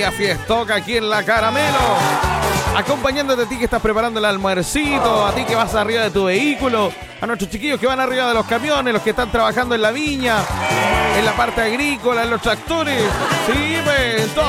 Fiestoca aquí en La Caramelo, acompañándote a ti que estás preparando el almuercito, a ti que vas arriba de tu vehículo, a nuestros chiquillos que van arriba de los camiones, los que están trabajando en la viña, en la parte agrícola, en los tractores, sí, pues, en todas